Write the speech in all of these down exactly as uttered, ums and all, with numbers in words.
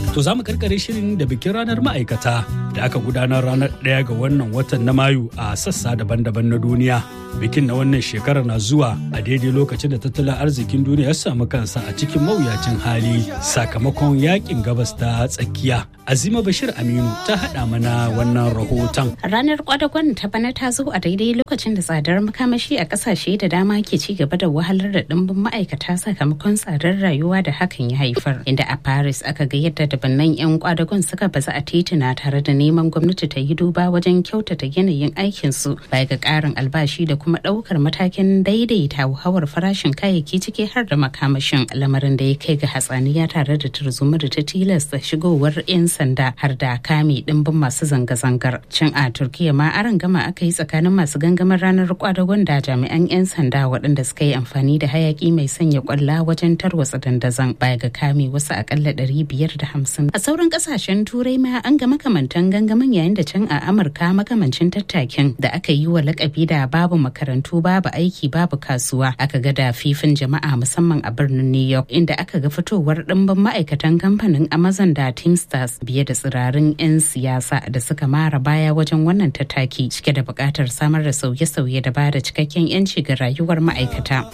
To za mu karkare shirin da bikin ranar ma'aikata da aka gudanar ranar ɗaya ga wannan watan na Mayu a sassa daban-daban na duniya. Bikin na wannan shekarar na zuwa a daidai lokacin da tattalin arzikin duniya ya samu kansa a cikin mawuyacin hali sakamakon yakin gabas ta tsakiya. Azima Bashir Aminu ta haɗa mana wannan rahoton. Ranar kwadagon ta bana ta zo a daidai lokacin da tsadar makamashi a ƙasashe da dama ke ci gaba da wahalar da ɗimbin ma'aikata sakamakon tsadar rayuwa da hakan ya haifar. Inda a Paris aka ga yadda dabannan 'yan kwadagon suka baza a tituna tare da neman gwamnati ta yi duba wajen kyautata yanayin aikinsu baya ga ƙarin albashi da kuma ɗaukar matakin daidaita hauhawar farashin kayayyaki ciki har da makamashin, lamarin da ya kai ga hatsaniya tare da tarzoma da ta tilasta shigowar 'yan sanda har da kame ɗimbin masu zanga-zangar. Cin a Turkiya ma aron gama aka yi tsakanin masu gangamin ranar kwadagon da jami'an 'yan sanda waɗanda suka yi amfani da hayaki mai sanya kwalla wajen tarwatsa dandazon baya ga kame wasu akalla ɗari biyar da hamsin. A sauran ƙasashen turai ma an ga makamantan gangamin, yayin da can a Amurka makamancin tattakin da aka yi wa lakabi da babu makarantu babu aiki babu kasuwa aka ga da fifin jama'a musamman a birnin New York, inda aka ga fitowar ɗimbin ma'aikatan kamfanin Amazon da Teamsters biye da tsirarin 'yan siyasa da suka mara baya wajen wannan tattaki cike da buƙatar samar da sauye-sauye da ba da cikakken 'yanci ga rayuwar ma'aikata.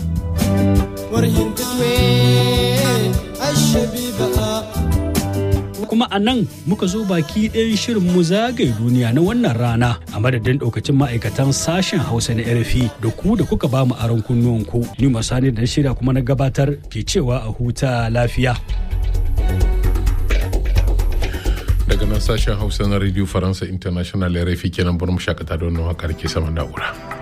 Kuma a nan muka zo baki ɗayan shirin mu zagaye duniya na wannan rana a madadin ɗaukacin ma'aikatan sashen Hausa na R F I da ku da kuka ba mu aron kunnuwanku. Ni Masani da shirya kuma na gabatar ke cewa a huta lafiya. Daga nan sashen Hausa na Radio Faransa International R F I kenan bar mu shakata da wannan waƙar ke saman na'ura.